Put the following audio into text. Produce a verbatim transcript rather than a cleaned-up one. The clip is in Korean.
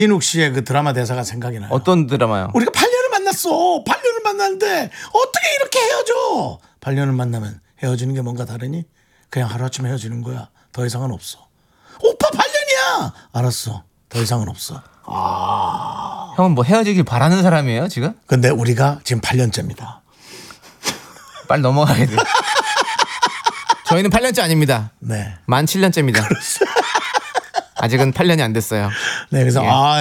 이인욱 씨의 그 드라마 대사가 생각이 나요. 어떤 드라마요? 우리가 팔 년을 만났어. 팔 년을 만났는데 어떻게 이렇게 헤어져? 팔 년을 만나면 헤어지는 게 뭔가 다르니? 그냥 하루아침에 헤어지는 거야. 더 이상은 없어. 오빠 팔 년이야. 알았어. 더 이상은 없어. 형은 뭐 헤어지길 바라는 사람이에요 지금? 근데 우리가 지금 팔 년째입니다. 빨리 넘어가야 돼. 저희는 팔 년째 아닙니다. 네. 만 칠 년째입니다. 아직은 팔 년이 안 됐어요. 네, 그래서 예. 아